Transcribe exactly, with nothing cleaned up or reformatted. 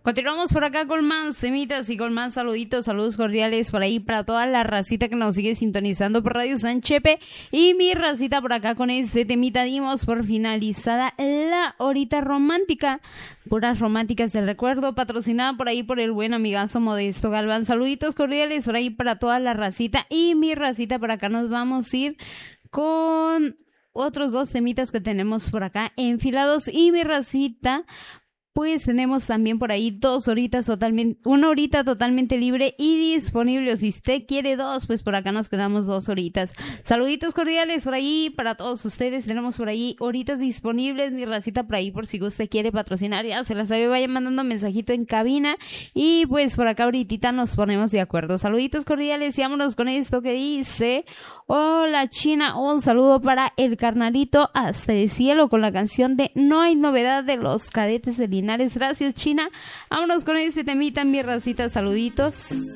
Continuamos por acá con más semitas y con más saluditos, saludos cordiales por ahí para toda la racita que nos sigue sintonizando por Radio San Chepe y mi racita por acá con este temita. Dimos por finalizada la horita romántica, puras románticas del recuerdo, patrocinada por ahí por el buen amigazo Modesto Galván. Saluditos cordiales por ahí para toda la racita y mi racita. Por acá nos vamos a ir con otros dos temitas que tenemos por acá enfilados y mi racita. Pues tenemos también por ahí dos horitas totalmente, una horita totalmente libre y disponible. O si usted quiere dos, pues por acá nos quedamos dos horitas. Saluditos cordiales por ahí para todos ustedes. Tenemos por ahí horitas disponibles, mi racita por ahí por si usted quiere patrocinar. Ya se la sabe, vaya mandando mensajito en cabina y pues por acá ahorita nos ponemos de acuerdo. Saluditos cordiales y vámonos con esto que dice: hola China, un saludo para el carnalito hasta el cielo con la canción de No hay novedad de los Cadetes de Linares. Gracias, China. Vámonos con este temita, mi racita. Saluditos.